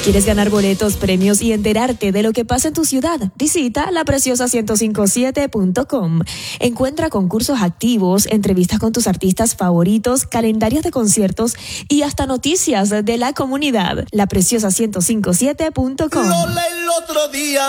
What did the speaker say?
¿Quieres ganar boletos, premios y enterarte de lo que pasa en tu ciudad? Visita lapreciosa1057.com. Encuentra concursos activos, entrevistas con tus artistas favoritos, calendarios de conciertos y hasta noticias de la comunidad. lapreciosa1057.com. Lola el otro día